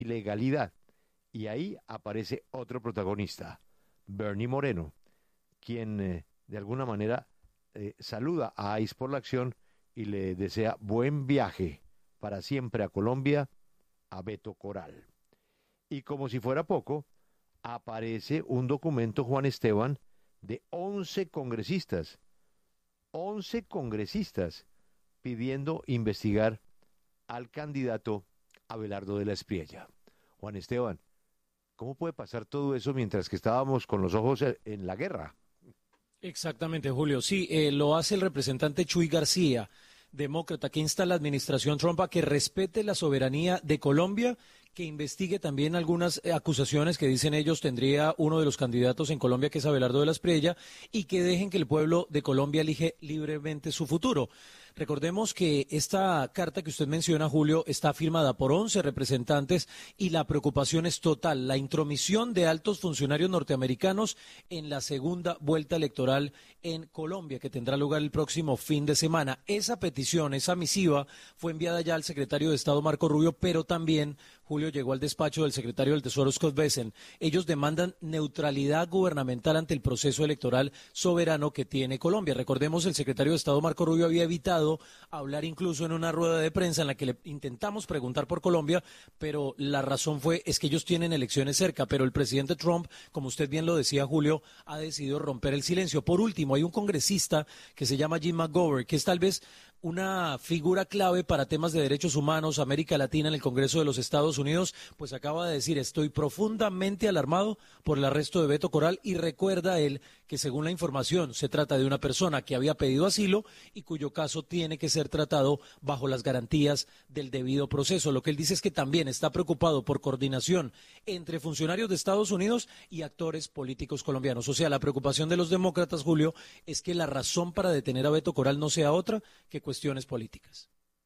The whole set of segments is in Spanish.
ilegalidad. Y ahí aparece otro protagonista, Bernie Moreno, quien de alguna manera saluda a ICE por la acción y le desea buen viaje para siempre a Colombia, a Beto Coral. Y como si fuera poco, aparece un documento, Juan Esteban, de 11 congresistas pidiendo investigar al candidato Abelardo de la Espriella. Juan Esteban, ¿cómo puede pasar todo eso mientras que estábamos con los ojos en la guerra? Exactamente, Julio. Sí, lo hace el representante Chuy García, demócrata, que insta a la administración Trump a que respete la soberanía de Colombia, que investigue también algunas acusaciones que dicen ellos tendría uno de los candidatos en Colombia, que es Abelardo de la Espriella, y que dejen que el pueblo de Colombia elige libremente su futuro. Recordemos que esta carta que usted menciona, Julio, está firmada por 11 representantes y la preocupación es total, la intromisión de altos funcionarios norteamericanos en la segunda vuelta electoral en Colombia, que tendrá lugar el próximo fin de semana. Esa petición, esa misiva, fue enviada ya al secretario de Estado Marco Rubio, pero también, Julio, llegó al despacho del secretario del Tesoro Scott Bessent. Ellos demandan neutralidad gubernamental ante el proceso electoral soberano que tiene Colombia. Recordemos, el secretario de Estado Marco Rubio había evitado hablar incluso en una rueda de prensa en la que le intentamos preguntar por Colombia, pero la razón es que ellos tienen elecciones cerca, pero el presidente Trump, como usted bien lo decía, Julio, ha decidido romper el silencio. Por último, hay un congresista que se llama Jim McGovern, que es tal vez una figura clave para temas de derechos humanos, América Latina, en el Congreso de los Estados Unidos, pues acaba de decir: estoy profundamente alarmado por el arresto de Beto Coral, y recuerda él que, según la información, se trata de una persona que había pedido asilo y cuyo caso tiene que ser tratado bajo las garantías del debido proceso. Lo que él dice es que también está preocupado por coordinación entre funcionarios de Estados Unidos y actores políticos colombianos. O sea, la preocupación de los demócratas, Julio, es que la razón para detener a Beto Coral no sea otra que cuestiones políticas.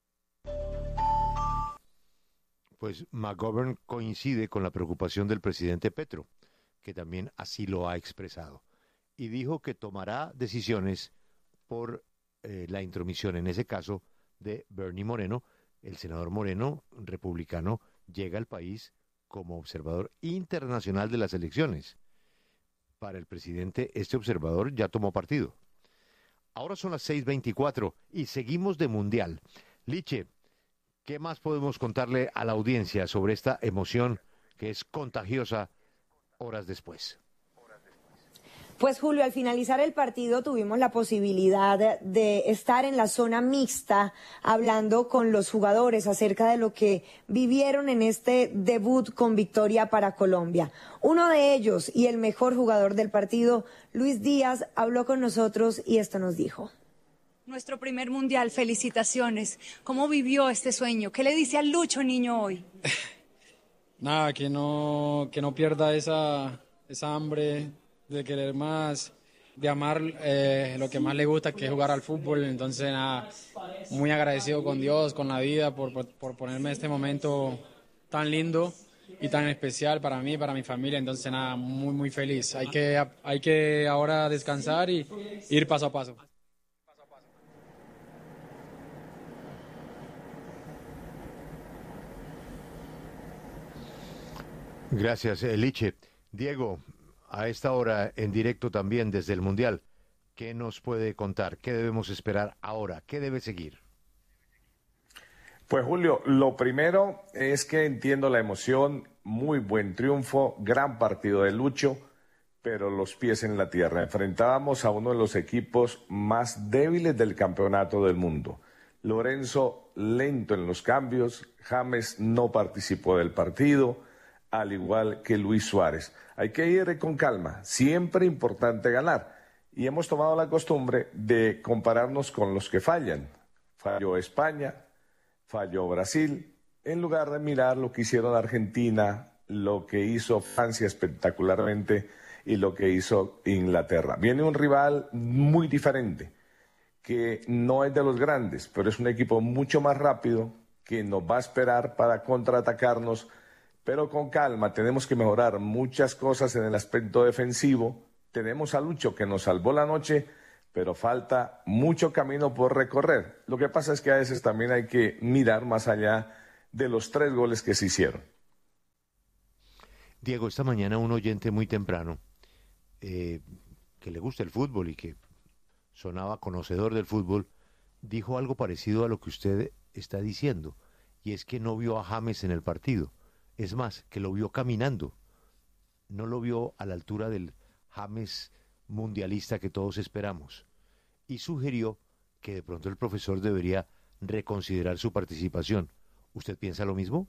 Pues McGovern coincide con la preocupación del presidente Petro, que también así lo ha expresado, y dijo que tomará decisiones por la intromisión, en ese caso, de Bernie Moreno. El senador Moreno, republicano, llega al país como observador internacional de las elecciones. Para el presidente, este observador ya tomó partido. Ahora son las 6:24 y seguimos de mundial. Liche, ¿qué más podemos contarle a la audiencia sobre esta emoción que es contagiosa horas después? Pues Julio, al finalizar el partido tuvimos la posibilidad de estar en la zona mixta hablando con los jugadores acerca de lo que vivieron en este debut con victoria para Colombia. Uno de ellos y el mejor jugador del partido, Luis Díaz, habló con nosotros y esto nos dijo. Nuestro primer mundial, felicitaciones. ¿Cómo vivió este sueño? ¿Qué le dice al Lucho niño hoy? Nada, que no pierda esa hambre de querer más, de amar lo que más le gusta, que es jugar al fútbol. Entonces, nada, muy agradecido con Dios, con la vida, por ponerme este momento tan lindo y tan especial para mí, para mi familia. Entonces, nada, muy feliz. Hay que ahora descansar y ir paso a paso. Gracias, Liche. Diego, a esta hora en directo también desde el Mundial, ¿qué nos puede contar? ¿Qué debemos esperar ahora? ¿Qué debe seguir? Pues Julio, lo primero es que entiendo la emoción, muy buen triunfo, gran partido de Lucho, pero los pies en la tierra. Enfrentábamos a uno de los equipos más débiles del campeonato del mundo. Lorenzo lento en los cambios, James no participó del partido, al igual que Luis Suárez. Hay que ir con calma, siempre importante ganar. Y hemos tomado la costumbre de compararnos con los que fallan. Falló España, falló Brasil, en lugar de mirar lo que hicieron Argentina, lo que hizo Francia espectacularmente y lo que hizo Inglaterra. Viene un rival muy diferente, que no es de los grandes, pero es un equipo mucho más rápido, que nos va a esperar para contraatacarnos, pero con calma. Tenemos que mejorar muchas cosas en el aspecto defensivo. Tenemos a Lucho, que nos salvó la noche, pero falta mucho camino por recorrer. Lo que pasa es que a veces también hay que mirar más allá de los 3 goles que se hicieron. Diego, esta mañana un oyente muy temprano, que le gusta el fútbol y que sonaba conocedor del fútbol, dijo algo parecido a lo que usted está diciendo, y es que no vio a James en el partido. Es más, que lo vio caminando. No lo vio a la altura del James mundialista que todos esperamos. Y sugirió que de pronto el profesor debería reconsiderar su participación. ¿Usted piensa lo mismo?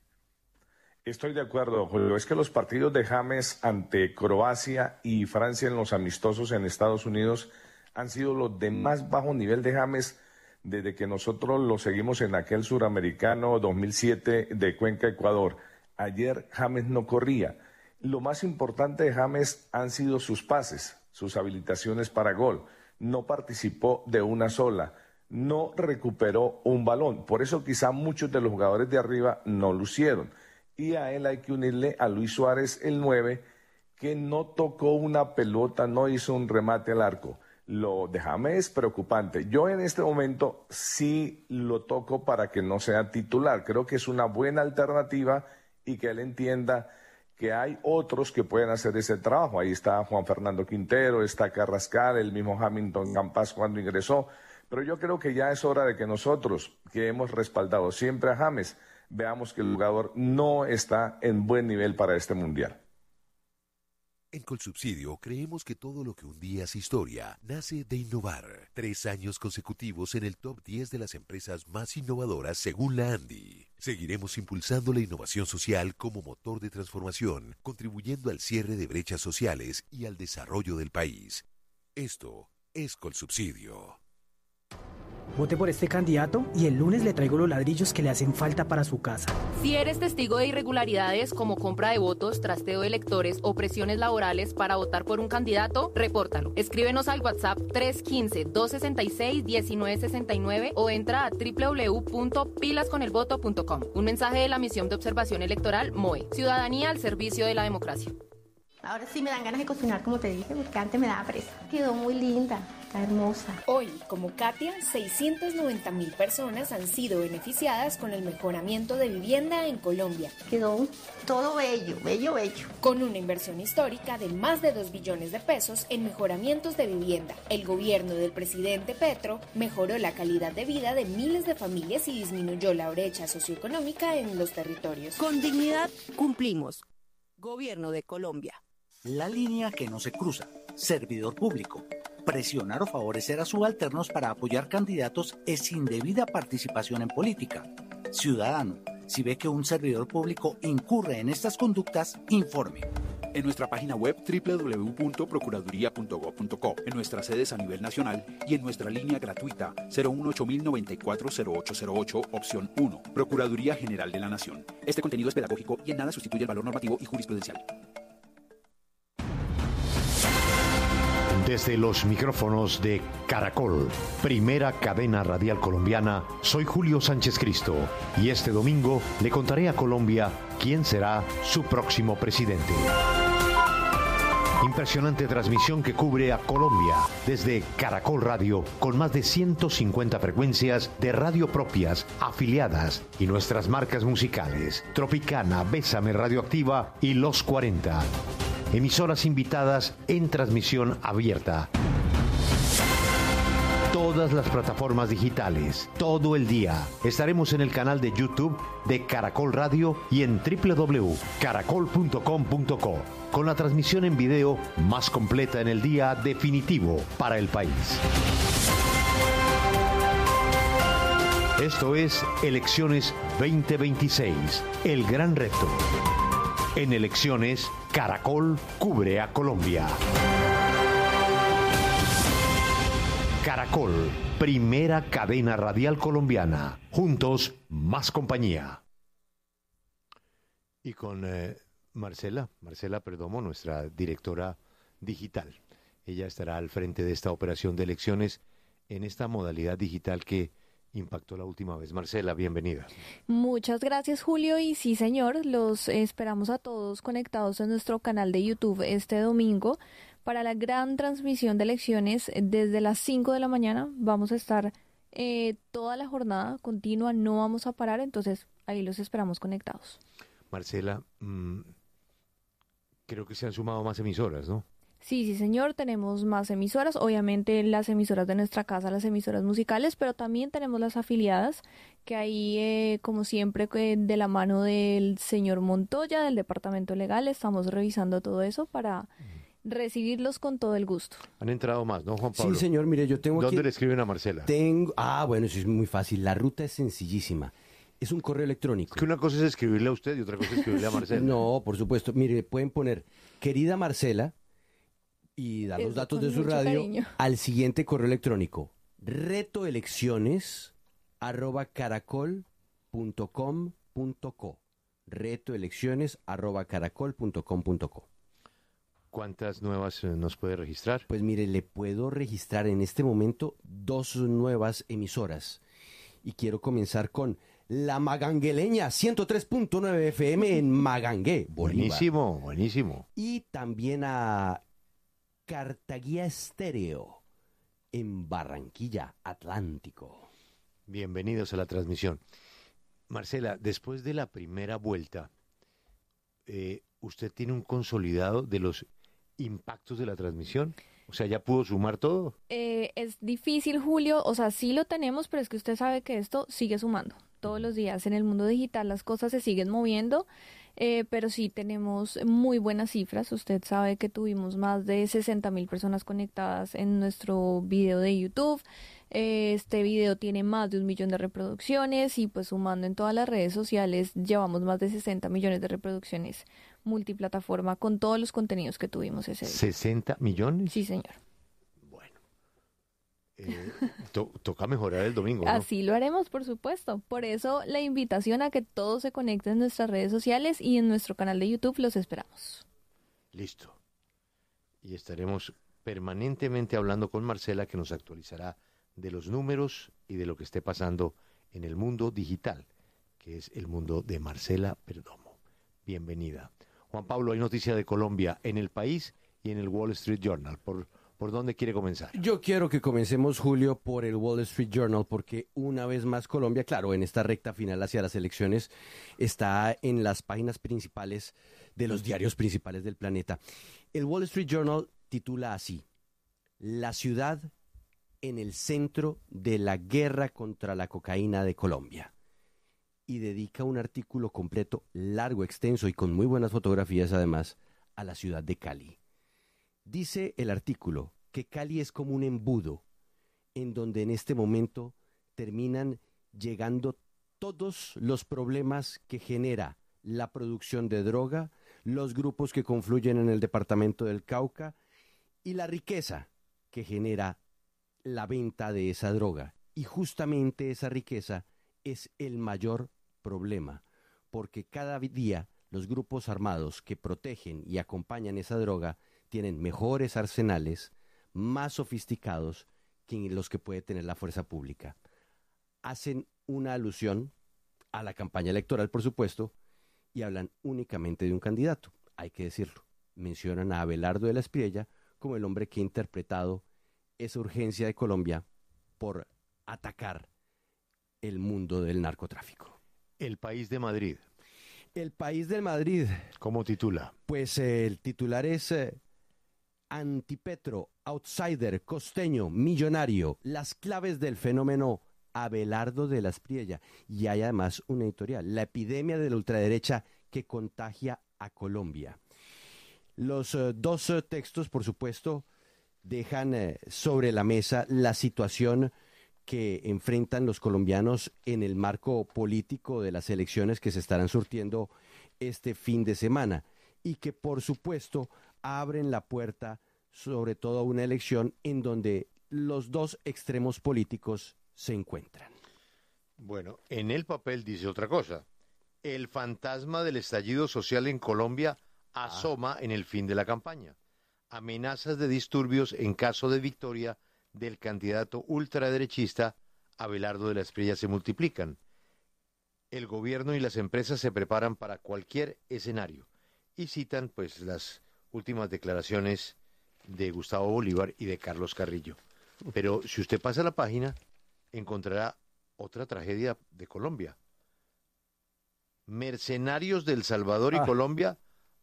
Estoy de acuerdo, Julio. Es que los partidos de James ante Croacia y Francia en los amistosos en Estados Unidos han sido los de más bajo nivel de James desde que nosotros lo seguimos en aquel suramericano 2007 de Cuenca, Ecuador. Ayer James no corría. Lo más importante de James han sido sus pases, sus habilitaciones para gol. No participó de una sola, no recuperó un balón. Por eso quizá muchos de los jugadores de arriba no lucieron. Y a él hay que unirle a Luis Suárez, el 9, que no tocó una pelota, no hizo un remate al arco. Lo de James es preocupante. Yo en este momento sí lo toco para que no sea titular. Creo que es una buena alternativa y que él entienda que hay otros que pueden hacer ese trabajo. Ahí está Juan Fernando Quintero, está Carrascal, el mismo Hamilton Campas cuando ingresó. Pero yo creo que ya es hora de que nosotros, que hemos respaldado siempre a James, veamos que el jugador no está en buen nivel para este mundial. En Colsubsidio creemos que todo lo que un día es historia nace de innovar. 3 años consecutivos en el top 10 de las empresas más innovadoras según la ANDI. Seguiremos impulsando la innovación social como motor de transformación, contribuyendo al cierre de brechas sociales y al desarrollo del país. Esto es Colsubsidio. Vote por este candidato y el lunes le traigo los ladrillos que le hacen falta para su casa. Si eres testigo de irregularidades como compra de votos, trasteo de electores o presiones laborales para votar por un candidato, repórtalo. Escríbenos al WhatsApp 315-266-1969 o entra a www.pilasconelvoto.com. Un mensaje de la Misión de Observación Electoral MOE. Ciudadanía al servicio de la democracia. Ahora sí me dan ganas de cocinar, como te dije, porque antes me daba pereza. Quedó muy linda, está hermosa. Hoy, como Katia, 690.000 personas han sido beneficiadas con el mejoramiento de vivienda en Colombia. Quedó todo bello, bello, bello. Con una inversión histórica de más de 2 billones de pesos en mejoramientos de vivienda, el gobierno del presidente Petro mejoró la calidad de vida de miles de familias y disminuyó la brecha socioeconómica en los territorios. Con dignidad cumplimos. Gobierno de Colombia. La línea que no se cruza. Servidor público. Presionar o favorecer a subalternos para apoyar candidatos es indebida participación en política. Ciudadano, si ve que un servidor público incurre en estas conductas, informe. En nuestra página web www.procuraduría.gov.co, en nuestras sedes a nivel nacional y en nuestra línea gratuita 018-094-0808, opción 1, Procuraduría General de la Nación. Este contenido es pedagógico y en nada sustituye el valor normativo y jurisprudencial. Desde los micrófonos de Caracol, primera cadena radial colombiana, soy Julio Sánchez Cristo y este domingo le contaré a Colombia quién será su próximo presidente. Impresionante transmisión que cubre a Colombia desde Caracol Radio con más de 150 frecuencias de radio propias, afiliadas y nuestras marcas musicales, Tropicana, Bésame Radioactiva y Los 40. Emisoras invitadas en transmisión abierta. Todas las plataformas digitales, todo el día. Estaremos en el canal de YouTube de Caracol Radio y en www.caracol.com.co con la transmisión en video más completa en el día definitivo para el país. Esto es Elecciones 2026, el gran reto. En elecciones, Caracol cubre a Colombia. Caracol, primera cadena radial colombiana. Juntos, más compañía. Y con Marcela Perdomo, nuestra directora digital. Ella estará al frente de esta operación de elecciones en esta modalidad digital que impactó la última vez. Marcela, bienvenida. Muchas gracias, Julio, y sí, señor, los esperamos a todos conectados en nuestro canal de YouTube este domingo para la gran transmisión de elecciones desde las 5 de la mañana. Vamos a estar toda la jornada continua, no vamos a parar, entonces ahí los esperamos conectados. Marcela, Creo que se han sumado más emisoras, ¿no? Sí, sí, señor, tenemos más emisoras, obviamente las emisoras de nuestra casa, las emisoras musicales, pero también tenemos las afiliadas, que ahí, como siempre, de la mano del señor Montoya, del Departamento Legal, estamos revisando todo eso para recibirlos con todo el gusto. Han entrado más, ¿no, Juan Pablo? Sí, señor, mire, yo tengo ¿Dónde aquí... le escriben a Marcela? Bueno, eso es muy fácil, la ruta es sencillísima. Es un correo electrónico. Que una cosa es escribirle a usted y otra cosa es escribirle a Marcela. No, por supuesto. Mire, pueden poner, querida Marcela, y dar los datos de su radio cariño. al siguiente correo electrónico: retoelecciones@caracol.com.co. retoelecciones@caracol.com.co. ¿Cuántas nuevas nos puede registrar? Pues mire, le puedo registrar en este momento 2 nuevas emisoras. Y quiero comenzar con La Magangueleña, 103.9 FM en Magangué, Bolívar. Buenísimo, buenísimo. Y también a Cartaguía Estéreo en Barranquilla, Atlántico. Bienvenidos a la transmisión. Marcela, después de la primera vuelta, ¿usted tiene un consolidado de los impactos de la transmisión? O sea, ¿ya pudo sumar todo? Es difícil, Julio, o sea, sí lo tenemos, pero es que usted sabe que esto sigue sumando. Todos los días en el mundo digital las cosas se siguen moviendo, pero sí tenemos muy buenas cifras. Usted sabe que tuvimos más de 60,000 personas conectadas en nuestro video de YouTube. Este video tiene más de 1 millón de reproducciones y pues sumando en todas las redes sociales llevamos más de 60 millones de reproducciones multiplataforma con todos los contenidos que tuvimos ese día. ¿60 millones? Sí, señor. Toca mejorar el domingo, ¿no? Así lo haremos, por supuesto. Por eso la invitación a que todos se conecten en nuestras redes sociales y en nuestro canal de YouTube los esperamos. Listo. Y estaremos permanentemente hablando con Marcela, que nos actualizará de los números y de lo que esté pasando en el mundo digital, que es el mundo de Marcela Perdomo. Bienvenida. Juan Pablo, hay noticia de Colombia en El País y en el Wall Street Journal. ¿Por dónde quiere comenzar? Yo quiero que comencemos, Julio, por el Wall Street Journal, porque una vez más Colombia, claro, en esta recta final hacia las elecciones, está en las páginas principales de los diarios principales del planeta. El Wall Street Journal titula así: La ciudad en el centro de la guerra contra la cocaína de Colombia. Y dedica un artículo completo, largo, extenso y con muy buenas fotografías además, a la ciudad de Cali. Dice el artículo que Cali es como un embudo en donde en este momento terminan llegando todos los problemas que genera la producción de droga, los grupos que confluyen en el departamento del Cauca y la riqueza que genera la venta de esa droga. Y justamente esa riqueza es el mayor problema, porque cada día los grupos armados que protegen y acompañan esa droga tienen mejores arsenales, más sofisticados que los que puede tener la fuerza pública. Hacen una alusión a la campaña electoral, por supuesto, y hablan únicamente de un candidato, hay que decirlo. Mencionan a Abelardo de la Espriella como el hombre que ha interpretado esa urgencia de Colombia por atacar el mundo del narcotráfico. El País de Madrid. El País de Madrid. ¿Cómo titula? Pues el titular es Antipetro, outsider, costeño, millonario, las claves del fenómeno Abelardo de la Espriella. Y hay además una editorial, la epidemia de la ultraderecha que contagia a Colombia. Los dos textos, por supuesto, dejan sobre la mesa la situación que enfrentan los colombianos en el marco político de las elecciones que se estarán surtiendo este fin de semana y que, por supuesto, abren la puerta sobre todo a una elección en donde los dos extremos políticos se encuentran. Bueno, en el papel dice otra cosa. El fantasma del estallido social en Colombia asoma en el fin de la campaña. Amenazas de disturbios en caso de victoria del candidato ultraderechista Abelardo de la Espriella se multiplican. El gobierno y las empresas se preparan para cualquier escenario y citan pues las últimas declaraciones de Gustavo Bolívar y de Carlos Carrillo. Pero si usted pasa la página, encontrará otra tragedia de Colombia. Mercenarios de El Salvador y Colombia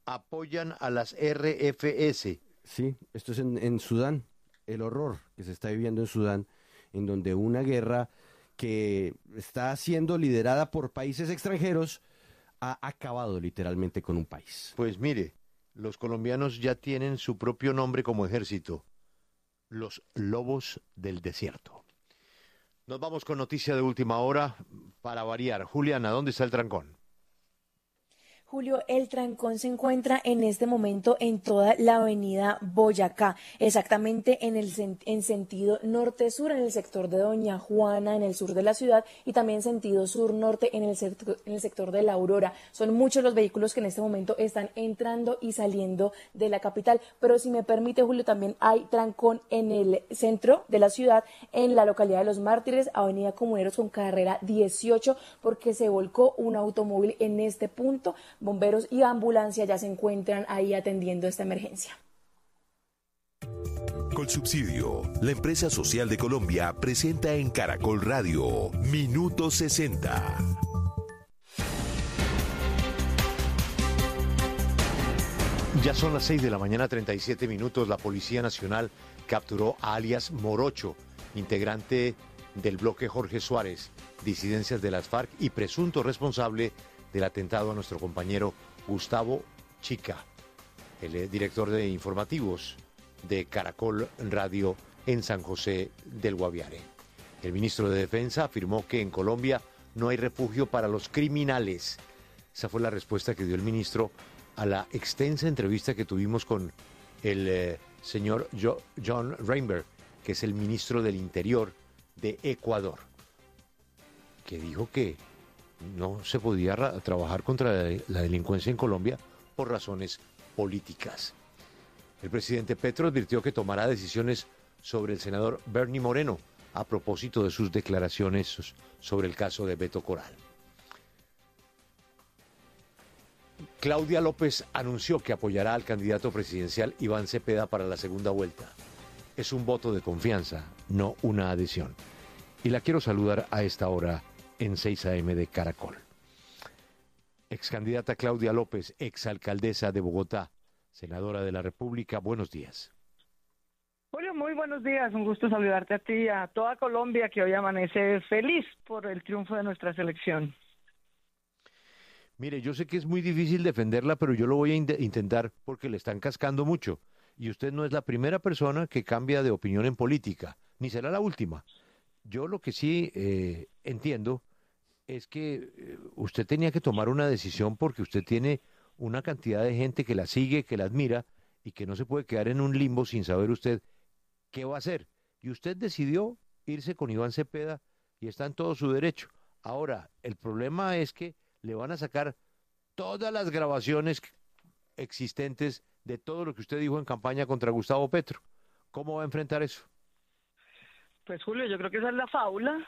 apoyan a las RFS. Sí, esto es en Sudán, el horror que se está viviendo en Sudán, en donde una guerra que está siendo liderada por países extranjeros ha acabado literalmente con un país. Pues mire, los colombianos ya tienen su propio nombre como ejército, los Lobos del Desierto. Nos vamos con noticia de última hora para variar. Juliana, ¿dónde está el trancón? Julio, el trancón se encuentra en este momento en toda la avenida Boyacá, exactamente en sentido norte-sur, en el sector de Doña Juana, en el sur de la ciudad, y también sentido sur-norte en el sector de La Aurora. Son muchos los vehículos que en este momento están entrando y saliendo de la capital, pero si me permite, Julio, también hay trancón en el centro de la ciudad, en la localidad de Los Mártires, avenida Comuneros con carrera 18, porque se volcó un automóvil en este punto. Bomberos y ambulancia ya se encuentran ahí atendiendo esta emergencia. Colsubsidio, la empresa social de Colombia, presenta en Caracol Radio Minuto 60. Ya son las 6 de la mañana, 37 minutos. La Policía Nacional capturó a alias Morocho, integrante del bloque Jorge Suárez, disidencias de las FARC y presunto responsable del atentado a nuestro compañero Gustavo Chica, el director de informativos de Caracol Radio en San José del Guaviare. El ministro de Defensa afirmó que en Colombia no hay refugio para los criminales. Esa fue la respuesta que dio el ministro a la extensa entrevista que tuvimos con el señor John Reinberg, que es el ministro del Interior de Ecuador, que dijo que no se podía trabajar contra la delincuencia en Colombia por razones políticas. El presidente Petro advirtió que tomará decisiones sobre el senador Bernie Moreno a propósito de sus declaraciones sobre el caso de Beto Coral. Claudia López anunció que apoyará al candidato presidencial Iván Cepeda para la segunda vuelta. Es un voto de confianza, no una adhesión. Y la quiero saludar a esta hora en 6 AM de Caracol. Excandidata Claudia López, exalcaldesa de Bogotá, senadora de la República, buenos días. Julio, muy buenos días, un gusto saludarte a ti y a toda Colombia que hoy amanece feliz por el triunfo de nuestra selección. Mire, yo sé que es muy difícil defenderla, pero yo lo voy a intentar porque le están cascando mucho. Y usted no es la primera persona que cambia de opinión en política, ni será la última. Yo lo que sí entiendo es que usted tenía que tomar una decisión porque usted tiene una cantidad de gente que la sigue, que la admira y que no se puede quedar en un limbo sin saber usted qué va a hacer. Y usted decidió irse con Iván Cepeda y está en todo su derecho. Ahora, el problema es que le van a sacar todas las grabaciones existentes de todo lo que usted dijo en campaña contra Gustavo Petro. ¿Cómo va a enfrentar eso? Pues Julio, yo creo que esa es la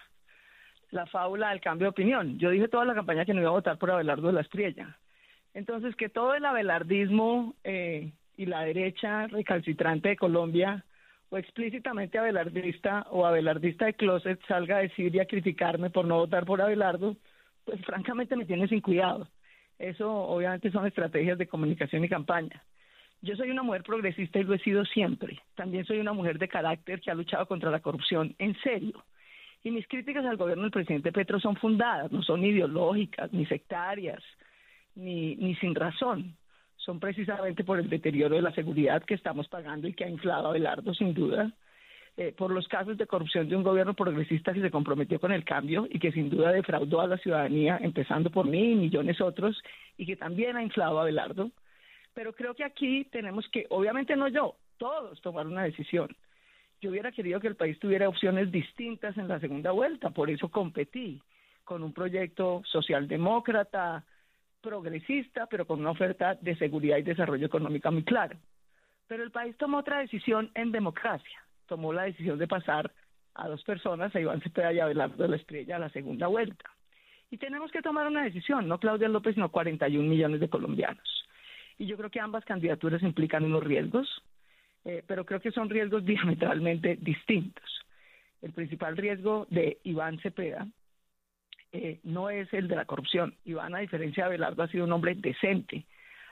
fábula del cambio de opinión. Yo dije toda la campaña que no iba a votar por Abelardo de la Espriella. Entonces, que todo el abelardismo y la derecha recalcitrante de Colombia, o explícitamente abelardista o abelardista de closet, salga a decir y a criticarme por no votar por Abelardo, pues francamente me tiene sin cuidado. Eso obviamente son estrategias de comunicación y campaña. Yo soy una mujer progresista y lo he sido siempre. También soy una mujer de carácter que ha luchado contra la corrupción en serio. Y mis críticas al gobierno del presidente Petro son fundadas, no son ideológicas, ni sectarias, ni sin razón. Son precisamente por el deterioro de la seguridad que estamos pagando y que ha inflado a Abelardo, sin duda, por los casos de corrupción de un gobierno progresista que se comprometió con el cambio y que sin duda defraudó a la ciudadanía, empezando por mí y millones otros, y que también ha inflado a Abelardo. Pero creo que aquí tenemos que, obviamente no yo, todos tomar una decisión. Yo hubiera querido que el país tuviera opciones distintas en la segunda vuelta, por eso competí con un proyecto socialdemócrata, progresista, pero con una oferta de seguridad y desarrollo económico muy claro. Pero el país tomó otra decisión en democracia, tomó la decisión de pasar a dos personas, a Iván Cepeda y a Abelardo de la Espriella, a la segunda vuelta. Y tenemos que tomar una decisión, no Claudia López, sino 41 millones de colombianos. Y yo creo que ambas candidaturas implican unos riesgos, pero creo que son riesgos diametralmente distintos. El principal riesgo de Iván Cepeda no es el de la corrupción. Iván, a diferencia de Abelardo, ha sido un hombre decente,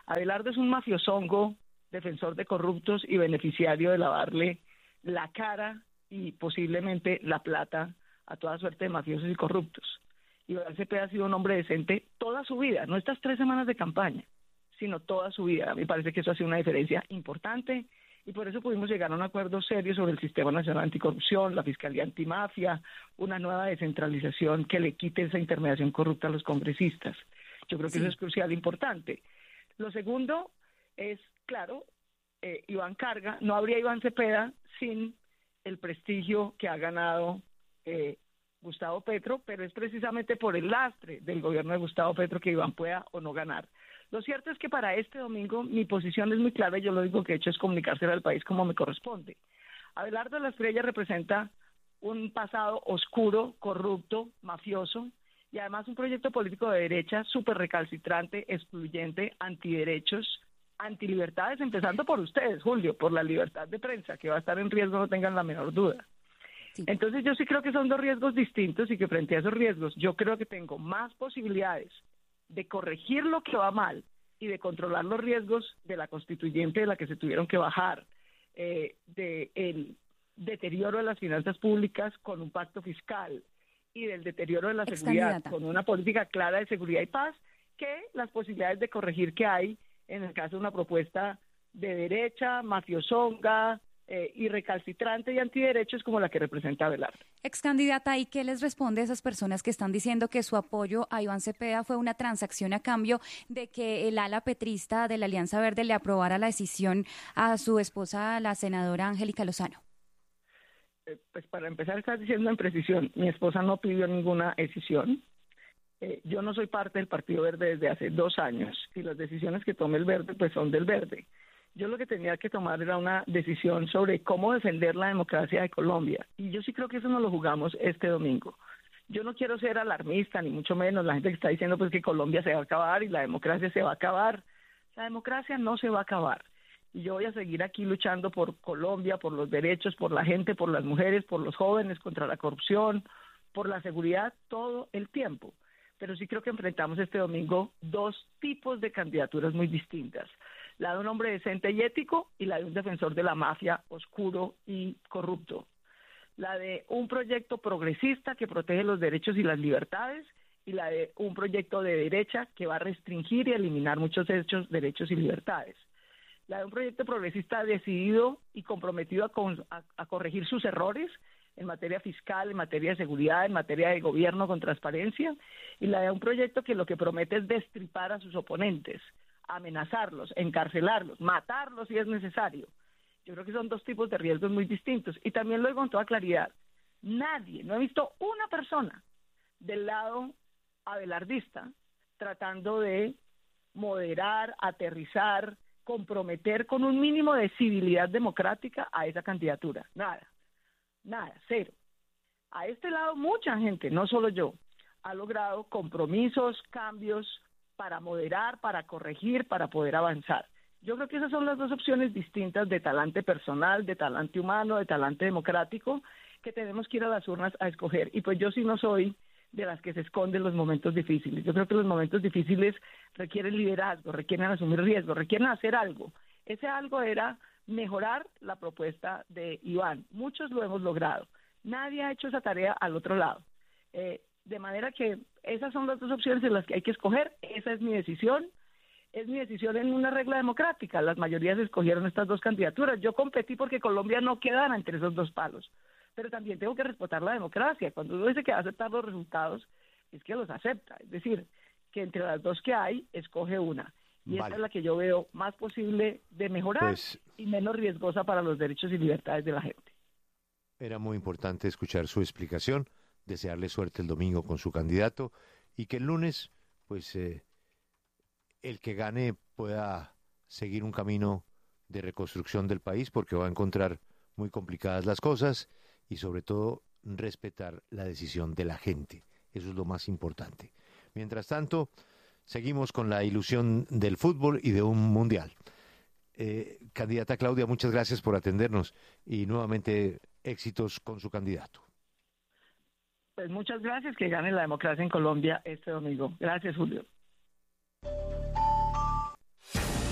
Abelardo es un mafiosongo, defensor de corruptos y beneficiario de lavarle la cara y posiblemente la plata a toda suerte de mafiosos y corruptos. Iván Cepeda ha sido un hombre decente toda su vida, no estas 3 semanas de campaña, sino toda su vida. A mí me parece que eso ha sido una diferencia importante y por eso pudimos llegar a un acuerdo serio sobre el Sistema Nacional Anticorrupción, la Fiscalía Antimafia, una nueva descentralización que le quite esa intermediación corrupta a los congresistas. Yo creo que eso es crucial e importante. Lo segundo es, claro, Iván carga, no habría Iván Cepeda sin el prestigio que ha ganado Gustavo Petro, pero es precisamente por el lastre del gobierno de Gustavo Petro que Iván pueda o no ganar. Lo cierto es que para este domingo mi posición es muy clara y yo lo único que he hecho es comunicársela al país como me corresponde. Abelardo de la Espriella representa un pasado oscuro, corrupto, mafioso y además un proyecto político de derecha súper recalcitrante, excluyente, antiderechos, antilibertades, empezando por ustedes, Julio, por la libertad de prensa, que va a estar en riesgo, no tengan la menor duda. Entonces yo sí creo que son 2 riesgos distintos y que frente a esos riesgos yo creo que tengo más posibilidades de corregir lo que va mal y de controlar los riesgos de la constituyente de la que se tuvieron que bajar, del deterioro de las finanzas públicas con un pacto fiscal y del deterioro de la seguridad con una política clara de seguridad y paz, que las posibilidades de corregir que hay en el caso de una propuesta de derecha, mafiosonga, y recalcitrante y antiderechos como la que representa Abelardo. Excandidata, ¿y qué les responde a esas personas que están diciendo que su apoyo a Iván Cepeda fue una transacción a cambio de que el ala petrista de la Alianza Verde le aprobara la decisión a su esposa, la senadora Angélica Lozano? Pues para empezar, estás diciendo en precisión, mi esposa no pidió ninguna decisión. Yo no soy parte del Partido Verde desde hace 2 años y las decisiones que tome el Verde pues son del Verde. Yo lo que tenía que tomar era una decisión sobre cómo defender la democracia de Colombia. Y yo sí creo que eso nos lo jugamos este domingo. Yo no quiero ser alarmista, ni mucho menos. La gente que está diciendo pues que Colombia se va a acabar y la democracia se va a acabar. La democracia no se va a acabar. Y yo voy a seguir aquí luchando por Colombia, por los derechos, por la gente, por las mujeres, por los jóvenes, contra la corrupción, por la seguridad, todo el tiempo. Pero sí creo que enfrentamos este domingo 2 tipos de candidaturas muy distintas. La de un hombre decente y ético y la de un defensor de la mafia oscuro y corrupto. La de un proyecto progresista que protege los derechos y las libertades y la de un proyecto de derecha que va a restringir y eliminar muchos derechos y libertades. La de un proyecto progresista decidido y comprometido a corregir sus errores en materia fiscal, en materia de seguridad, en materia de gobierno con transparencia, y la de un proyecto que lo que promete es destripar a sus oponentes, amenazarlos, encarcelarlos, matarlos si es necesario. Yo creo que son 2 tipos de riesgos muy distintos. Y también lo digo con toda claridad, nadie, no he visto una persona del lado abelardista tratando de moderar, aterrizar, comprometer con un mínimo de civilidad democrática a esa candidatura. Nada, cero. A este lado mucha gente, no solo yo, ha logrado compromisos, cambios para moderar, para corregir, para poder avanzar. Yo creo que esas son las 2 opciones distintas de talante personal, de talante humano, de talante democrático, que tenemos que ir a las urnas a escoger. Y pues yo sí no soy de las que se esconden los momentos difíciles. Yo creo que los momentos difíciles requieren liderazgo, requieren asumir riesgos, requieren hacer algo. Ese algo era mejorar la propuesta de Iván. Muchos lo hemos logrado. Nadie ha hecho esa tarea al otro lado. De manera que esas son las 2 opciones en las que hay que escoger. Esa es mi decisión. Es mi decisión en una regla democrática. Las mayorías escogieron estas 2 candidaturas. Yo competí porque Colombia no quedara entre esos 2 palos. Pero también tengo que respetar la democracia. Cuando uno dice que va a aceptar los resultados, es que los acepta. Es decir, que entre las 2 que hay, escoge una. Y esta es la que yo veo más posible de mejorar y menos riesgosa para los derechos y libertades de la gente. Era muy importante escuchar su explicación, desearle suerte el domingo con su candidato y que el lunes, pues, el que gane pueda seguir un camino de reconstrucción del país porque va a encontrar muy complicadas las cosas y sobre todo respetar la decisión de la gente. Eso es lo más importante. Mientras tanto, seguimos con la ilusión del fútbol y de un mundial. Candidata Claudia, muchas gracias por atendernos y nuevamente éxitos con su candidato. Pues muchas gracias, que gane la democracia en Colombia este domingo. Gracias, Julio.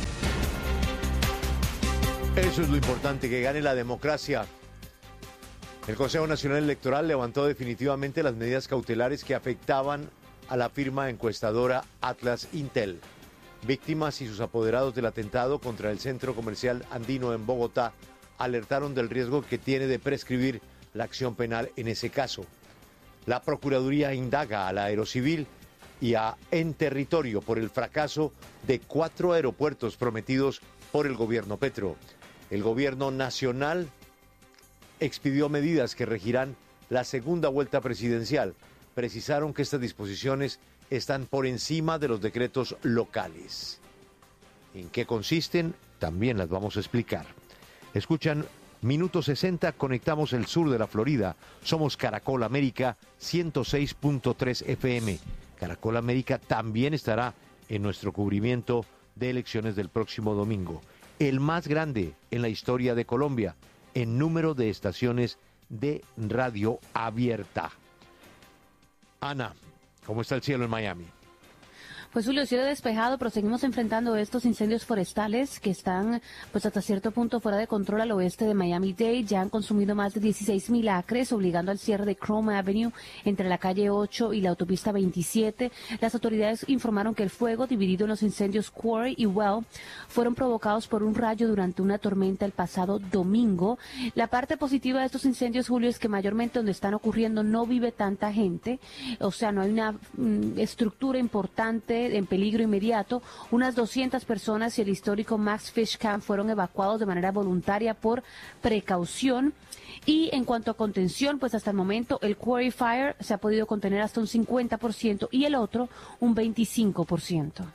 Eso es lo importante, que gane la democracia. El Consejo Nacional Electoral levantó definitivamente las medidas cautelares que afectaban a la firma encuestadora Atlas Intel. Víctimas y sus apoderados del atentado contra el centro comercial andino en Bogotá alertaron del riesgo que tiene de prescribir la acción penal en ese caso. La Procuraduría indaga a la Aerocivil y a En Territorio por el fracaso de 4 aeropuertos prometidos por el gobierno Petro. El gobierno nacional expidió medidas que regirán la segunda vuelta presidencial. Precisaron que estas disposiciones están por encima de los decretos locales. ¿En qué consisten? También las vamos a explicar. Escuchan Minuto 60, conectamos el sur de la Florida. Somos Caracol América 106.3 FM. Caracol América también estará en nuestro cubrimiento de elecciones del próximo domingo. El más grande en la historia de Colombia en número de estaciones de radio abierta. Ana, ¿cómo está el cielo en Miami? Pues Julio, cielo despejado, pero seguimos enfrentando estos incendios forestales que están pues hasta cierto punto fuera de control al oeste de Miami-Dade. Ya han consumido más de 16,000 acres, obligando al cierre de Chrome Avenue entre la calle 8 y la autopista 27. Las autoridades informaron que el fuego, dividido en los incendios Quarry y Well, fueron provocados por un rayo durante una tormenta el pasado domingo. La parte positiva de estos incendios, Julio, es que mayormente donde están ocurriendo no vive tanta gente, o sea, no hay una estructura importante en peligro inmediato. Unas 200 personas y el histórico Max Fish Camp fueron evacuados de manera voluntaria por precaución. Y en cuanto a contención, pues hasta el momento el Quarry Fire se ha podido contener hasta un 50% y el otro un 25%.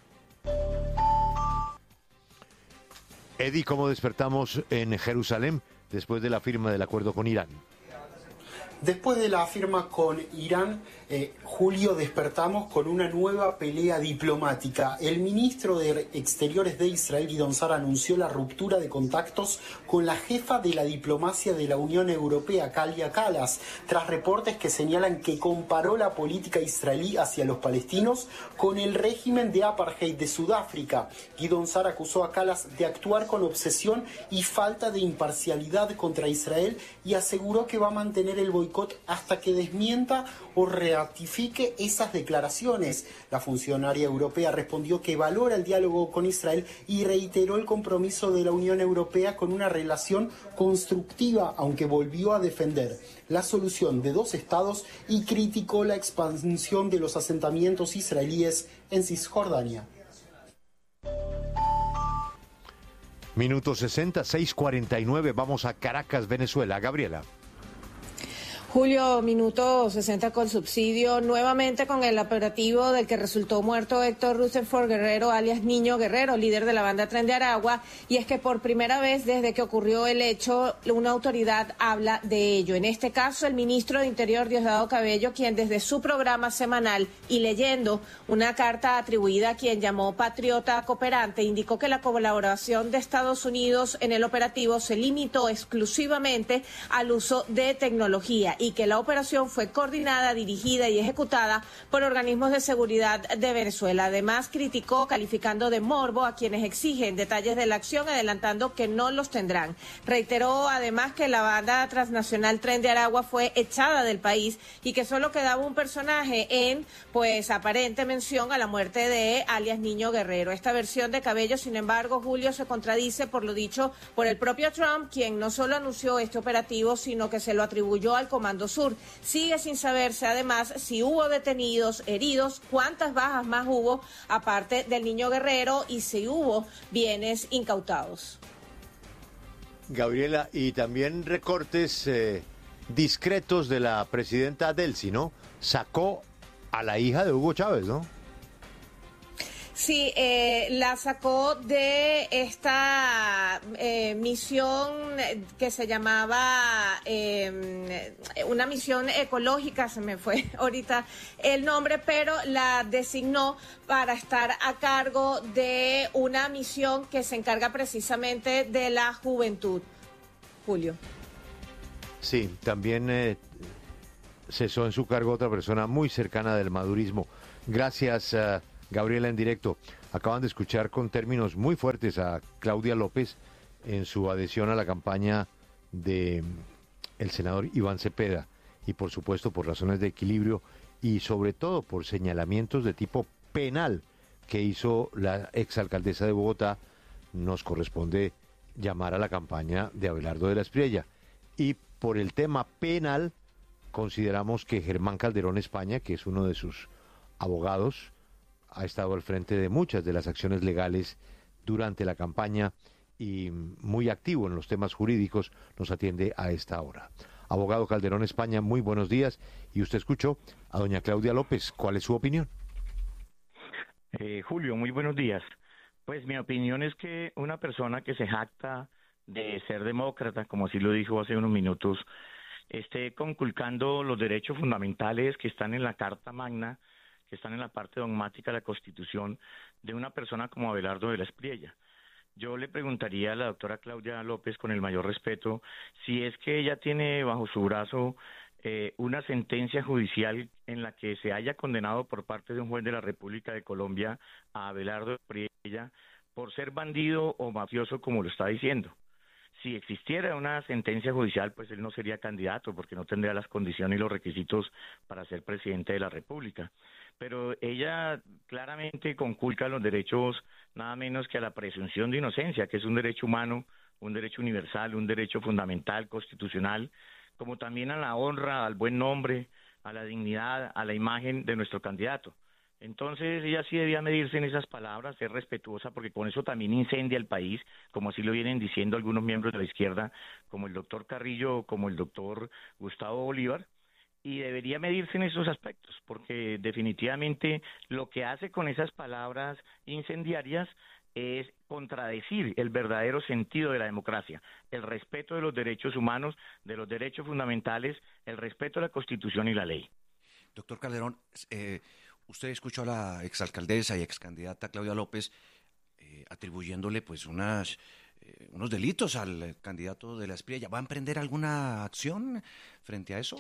Eddie, ¿cómo despertamos en Jerusalén después de la firma del acuerdo con Irán? Después de la firma con Irán, Julio, despertamos con una nueva pelea diplomática. El ministro de Exteriores de Israel, Gideon Sa'ar, anunció la ruptura de contactos con la jefa de la diplomacia de la Unión Europea, Kalia Kallas, tras reportes que señalan que comparó la política israelí hacia los palestinos con el régimen de apartheid de Sudáfrica. Gideon Sa'ar acusó a Kallas de actuar con obsesión y falta de imparcialidad contra Israel y aseguró que va a mantener el boicot hasta que desmienta o ratifique esas declaraciones. La funcionaria europea respondió que valora el diálogo con Israel y reiteró el compromiso de la Unión Europea con una relación constructiva, aunque volvió a defender la solución de 2 estados y criticó la expansión de los asentamientos israelíes en Cisjordania. Minuto 60, 6:49, vamos a Caracas, Venezuela. Gabriela. Julio, minuto 60 con subsidio, nuevamente con el operativo del que resultó muerto Héctor Rutherford Guerrero, alias Niño Guerrero, líder de la banda Tren de Aragua, y es que por primera vez desde que ocurrió el hecho, una autoridad habla de ello. En este caso, el ministro de Interior, Diosdado Cabello, quien desde su programa semanal y leyendo una carta atribuida a quien llamó patriota cooperante, indicó que la colaboración de Estados Unidos en el operativo se limitó exclusivamente al uso de tecnología y que la operación fue coordinada, dirigida y ejecutada por organismos de seguridad de Venezuela. Además, criticó calificando de morbo a quienes exigen detalles de la acción, adelantando que no los tendrán. Reiteró además que la banda transnacional Tren de Aragua fue echada del país y que solo quedaba un personaje en, pues, aparente mención a la muerte de alias Niño Guerrero. Esta versión de Cabello, sin embargo, Julio, se contradice por lo dicho por el propio Trump, quien no solo anunció este operativo, sino que se lo atribuyó al Comando Sur. Sigue sin saberse además si hubo detenidos, heridos, cuántas bajas más hubo aparte del Niño Guerrero y si hubo bienes incautados. Gabriela, y también recortes discretos de la presidenta Delcy, ¿no? Sacó a la hija de Hugo Chávez, ¿no? Sí, la sacó de esta misión que se llamaba una misión ecológica, se me fue ahorita el nombre, pero la designó para estar a cargo de una misión que se encarga precisamente de la juventud. Julio. Sí, también cesó en su cargo otra persona muy cercana del madurismo. Gracias, Gabriela, en directo. Acaban de escuchar con términos muy fuertes a Claudia López, en su adhesión a la campaña de el senador Iván Cepeda, y por supuesto por razones de equilibrio y sobre todo por señalamientos de tipo penal que hizo la exalcaldesa de Bogotá, nos corresponde llamar a la campaña de Abelardo de la Espriella. Y por el tema penal, consideramos que Germán Calderón España, que es uno de sus abogados, ha estado al frente de muchas de las acciones legales durante la campaña y muy activo en los temas jurídicos, nos atiende a esta hora. Abogado Calderón España, muy buenos días. Y usted escuchó a doña Claudia López. ¿Cuál es su opinión? Julio, muy buenos días. Pues mi opinión es que una persona que se jacta de ser demócrata, como así lo dijo hace unos minutos, esté conculcando los derechos fundamentales que están en la Carta Magna, que están en la parte dogmática de la Constitución, de una persona como Abelardo de la Espriella. Yo le preguntaría a la doctora Claudia López, con el mayor respeto, si es que ella tiene bajo su brazo una sentencia judicial en la que se haya condenado por parte de un juez de la República de Colombia a Abelardo de la Espriella por ser bandido o mafioso, como lo está diciendo. Si existiera una sentencia judicial, pues él no sería candidato porque no tendría las condiciones y los requisitos para ser presidente de la República. Pero ella claramente conculca los derechos nada menos que a la presunción de inocencia, que es un derecho humano, un derecho universal, un derecho fundamental, constitucional, como también a la honra, al buen nombre, a la dignidad, a la imagen de nuestro candidato. Entonces ella sí debía medirse en esas palabras, ser respetuosa, porque con eso también incendia el país, como así lo vienen diciendo algunos miembros de la izquierda, como el doctor Carrillo, como el doctor Gustavo Bolívar, y debería medirse en esos aspectos, porque definitivamente lo que hace con esas palabras incendiarias es contradecir el verdadero sentido de la democracia, el respeto de los derechos humanos, de los derechos fundamentales, el respeto a la Constitución y la ley. Doctor Calderón, usted escuchó a la exalcaldesa y excandidata Claudia López atribuyéndole pues unos delitos al candidato de la Espriella. ¿Va a emprender alguna acción frente a eso?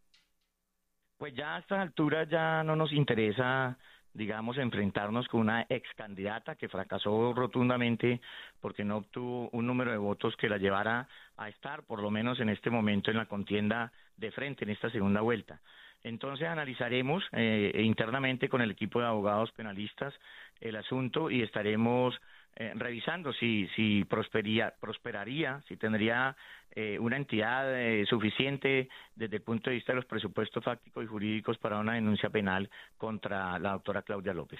Pues ya a estas alturas ya no nos interesa, digamos, enfrentarnos con una ex candidata que fracasó rotundamente porque no obtuvo un número de votos que la llevara a estar, por lo menos en este momento, en la contienda de frente en esta segunda vuelta. Entonces analizaremos internamente con el equipo de abogados penalistas el asunto y estaremos revisando si prosperaría, si tendría una entidad suficiente desde el punto de vista de los presupuestos fácticos y jurídicos para una denuncia penal contra la doctora Claudia López.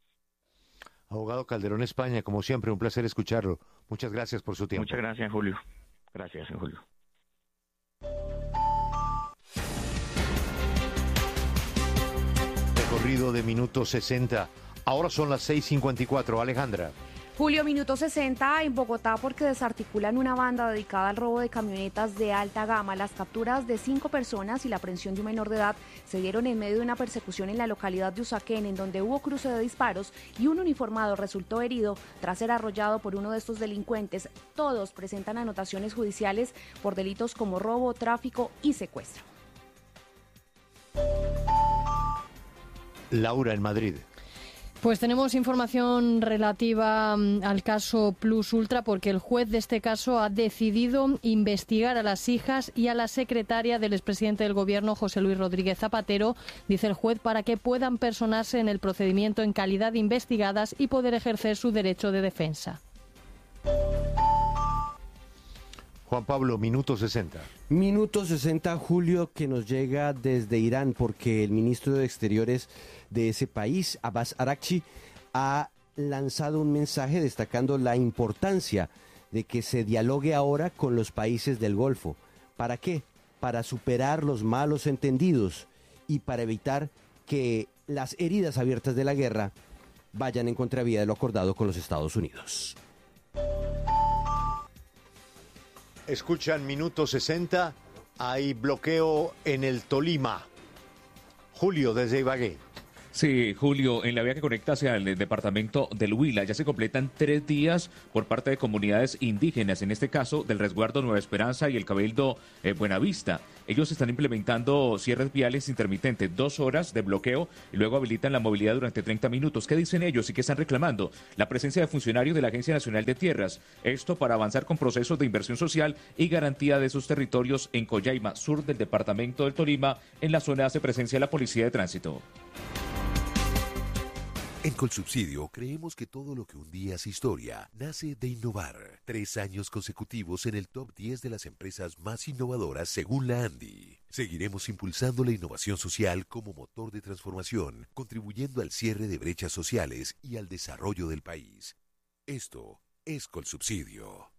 Abogado Calderón España, como siempre, un placer escucharlo. Muchas gracias por su tiempo. Muchas gracias, Julio. Gracias, Julio. Recorrido de minuto 60. Ahora son las 6:54. Alejandra. Julio, minuto 60 en Bogotá porque desarticulan una banda dedicada al robo de camionetas de alta gama. Las capturas de 5 personas y la aprehensión de un menor de edad se dieron en medio de una persecución en la localidad de Usaquén, en donde hubo cruce de disparos y un uniformado resultó herido tras ser arrollado por uno de estos delincuentes. Todos presentan anotaciones judiciales por delitos como robo, tráfico y secuestro. Laura, en Madrid. Pues tenemos información relativa al caso Plus Ultra porque el juez de este caso ha decidido investigar a las hijas y a la secretaria del expresidente del Gobierno, José Luis Rodríguez Zapatero, dice el juez, para que puedan personarse en el procedimiento en calidad de investigadas y poder ejercer su derecho de defensa. Juan Pablo, minuto 60. Minuto 60, Julio, que nos llega desde Irán, porque el ministro de Exteriores de ese país, Abbas Araghchi, ha lanzado un mensaje destacando la importancia de que se dialogue ahora con los países del Golfo. ¿Para qué? Para superar los malos entendidos y para evitar que las heridas abiertas de la guerra vayan en contravía de lo acordado con los Estados Unidos. Escuchan minuto 60, hay bloqueo en el Tolima. Julio, desde Ibagué. Sí, Julio, en la vía que conecta hacia el departamento del Huila ya se completan 3 días por parte de comunidades indígenas, en este caso del resguardo Nueva Esperanza y el Cabildo Buenavista. Ellos están implementando cierres viales intermitentes, 2 horas de bloqueo y luego habilitan la movilidad durante 30 minutos. ¿Qué dicen ellos y qué están reclamando? La presencia de funcionarios de la Agencia Nacional de Tierras. Esto para avanzar con procesos de inversión social y garantía de sus territorios en Collaima, sur del departamento del Tolima. En la zona hace presencia la Policía de Tránsito. En Colsubsidio creemos que todo lo que un día es historia nace de innovar. 3 años consecutivos en el top 10 de las empresas más innovadoras según la ANDI. Seguiremos impulsando la innovación social como motor de transformación, contribuyendo al cierre de brechas sociales y al desarrollo del país. Esto es Colsubsidio.